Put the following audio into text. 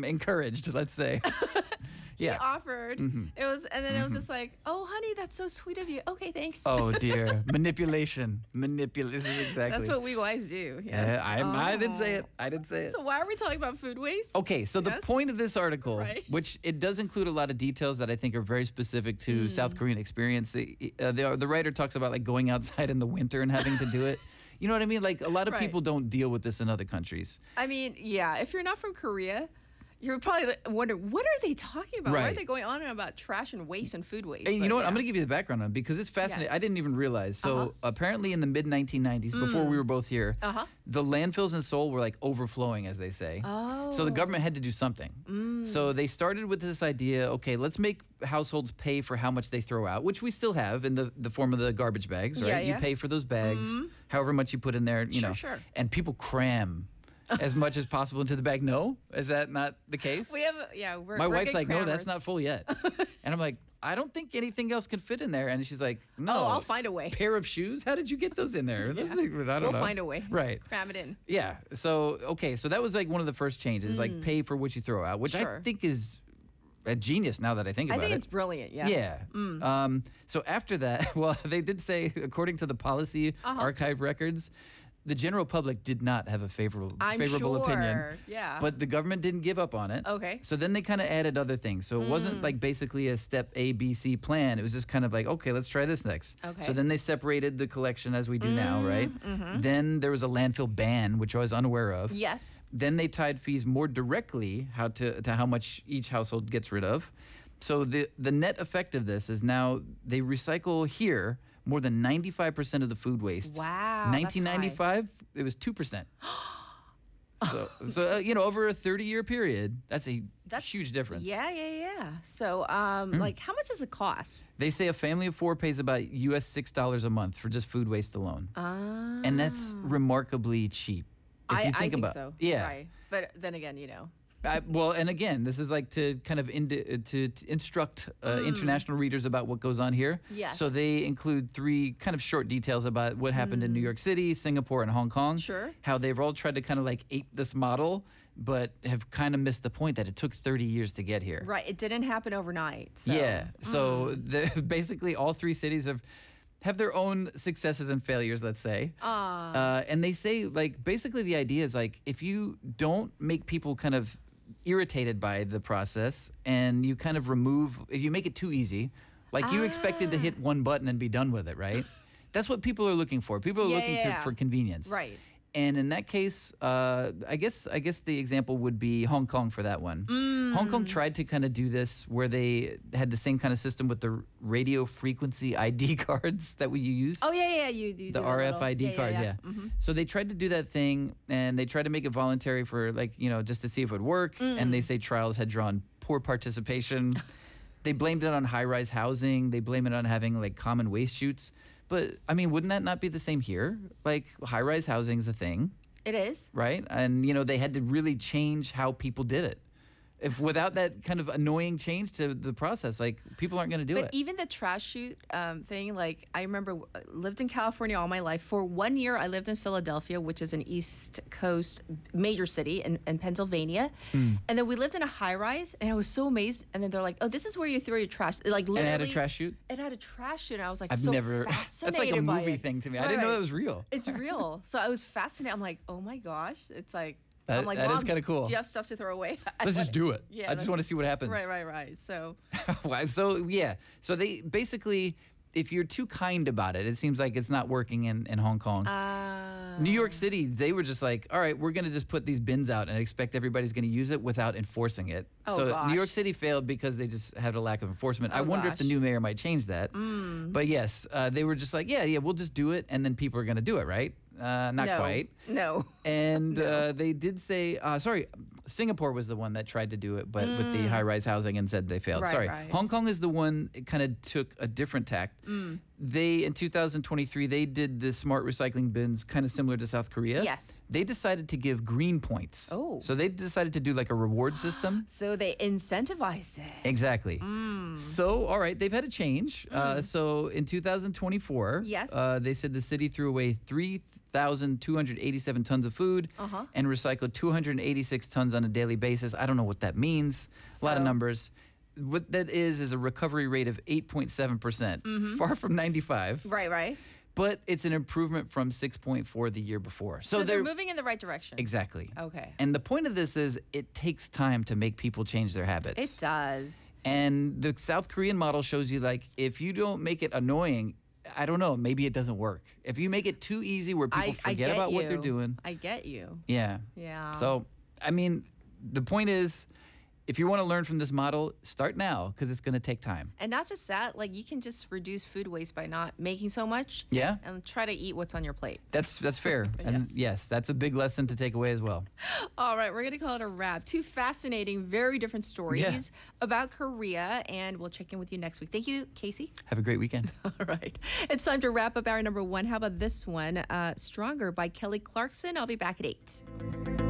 encouraged, let's say. He offered. It was, and then it was just like, oh, honey, that's so sweet of you. Okay, thanks. Oh dear, manipulation. This is exactly. That's what we wives do. Yes. I didn't say it. I didn't say it. So why are we talking about food waste? Okay, so the point of this article, Right. which it does include a lot of details that I think are very specific to South Korean experience. The writer talks about like going outside in the winter and having to do it. You know what I mean? Like a lot of Right. people don't deal with this in other countries. I mean, yeah, if you're not from Korea, you're probably wondering, what are they talking about? Why Right. are they going on and about trash and waste and food waste? And you But know what? yeah. I'm going to give you the background on it because it's fascinating. Yes. I didn't even realize. So apparently in the mid-1990s, before we were both here, the landfills in Seoul were like overflowing, as they say. Oh. So the government had to do something. So they started with this idea, okay, let's make households pay for how much they throw out, which we still have in the form of the garbage bags, right? Yeah, You yeah. pay for those bags, however much you put in there, you know. Sure. And people cram as much as possible into the bag. No? Is that not the case? We have, we're My we're wife's good like, no, crammers. that's not full yet. And I'm like, I don't think anything else can fit in there. And she's like, no. Oh, I'll find a way. Pair of shoes? How did you get those in there? Those things- I don't know. We'll find a way. Right. Cram it in. Yeah. So, okay. So that was like one of the first changes, like pay for what you throw out, which I Sure. think is a genius now that I think I about think it. it's brilliant. Yes. Yeah. So after that, well, they did say, according to the policy archive records, the general public did not have a favorable I'm opinion. sure, yeah. But the government didn't give up on it. Okay. So then they kind of added other things. So it wasn't like basically a step A, B, C plan. It was just kind of like, okay, let's try this next. Okay. So then they separated the collection as we do now, right? Then there was a landfill ban, which I was unaware of. Yes. Then they tied fees more directly to how much each household gets rid of. So the net effect of this is now they recycle here more than 95% of the food waste. Wow, that's 1995, it was 2%. So over a 30-year period, that's a huge difference. Yeah. So, like, how much does it cost? They say a family of four pays about US $6 a month for just food waste alone. And that's remarkably cheap. If you I think about so. Yeah. Right. But then again, Well, and again, this is like to kind of to instruct international readers about what goes on here. Yes. So they include 3 kind of short details about what happened in New York City, Singapore, and Hong Kong. Sure. How they've all tried to kind of like ape this model, but have kind of missed the point that it took 30 years to get here. right, it didn't happen overnight. So. Yeah. So basically, all 3 cities have their own successes and failures, let's say. And they say, like, basically the idea is like, if you don't make people kind of irritated by the process and you kind of if you make it too easy, like you expected to hit one button and be done with it, right? That's what people are looking for. People are looking for convenience. Right. And in that case, I guess the example would be Hong Kong for that one. Hong Kong tried to kind of do this where they had the same kind of system with the radio frequency ID cards that we use. Oh, yeah. You do The the little- RFID cards, yeah. So they tried to do that thing, and they tried to make it voluntary for, like, just to see if it would work. And they say trials had drawn poor participation. They blamed it on high-rise housing. They blame it on having, like, common waste chutes. But, I mean, wouldn't that not be the same here? Like, high-rise housing is a thing, It is. right? And, they had to really change how people did it. If without that kind of annoying change to the process, like, people aren't going to do But it. even the trash chute thing, like, I remember lived in California all my life. For 1 year, I lived in Philadelphia, which is an East Coast major city in Pennsylvania. And then we lived in a high rise, and I was so amazed. And then they're like, "Oh, this is where you throw your trash." Like, literally. And it had a trash chute? It had a trash chute. And I was like, I've so never. fascinated That's like a by movie it. thing to me. I Right, didn't know right. that was real. It's real. So I was fascinated. I'm like, oh my gosh, it's like. That- I'm like, that is Mom, kinda cool. Do you have stuff to throw away? Let's just do it. Yeah, I just want to see what happens. Right. So. So they basically, if you're too kind about it, it seems like it's not working in Hong Kong. New York City, they were just like, all right, we're going to just put these bins out and expect everybody's going to use it without enforcing it. Oh, so gosh. New York City failed because they just had a lack of enforcement. I wonder if the gosh. new mayor might change that. But yes, they were just like, yeah, we'll just do it, and then people are going to do it, right? Not No. quite. No. And they did say, Singapore was the one that tried to do it, but with the high-rise housing and said they failed. Right. Hong Kong is the one kind of took a different tact. They, in 2023, they did the smart recycling bins kind of similar to South Korea. Yes. They decided to give green points. Oh. So they decided to do like a reward system. So they incentivize it. Exactly. So, all right, they've had a change. So in 2024, Yes. They said the city threw away 3,287 tons of food and recycled 286 tons on a daily basis. I don't know what that means. A lot of numbers. What that is a recovery rate of 8.7%, far from 95. Right. But it's an improvement from 6.4 the year before. So they're moving in the right direction. Exactly. Okay. And the point of this is it takes time to make people change their habits. It does. And the South Korean model shows you, like, if you don't make it annoying, I don't know, maybe it doesn't work. If you make it too easy where people forget about what they're doing. I get you. Yeah. Yeah. So, I mean, the point is, if you want to learn from this model, start now because it's going to take time. And not just that, like you can just reduce food waste by not making so much. Yeah. And try to eat what's on your plate. That's fair. And yes, that's a big lesson to take away as well. All right, we're going to call it a wrap. Two fascinating, very different stories about Korea, and we'll check in with you next week. Thank you, Casey. Have a great weekend. All right. It's time to wrap up our number one. How about this one? Stronger by Kelly Clarkson. I'll be back at 8.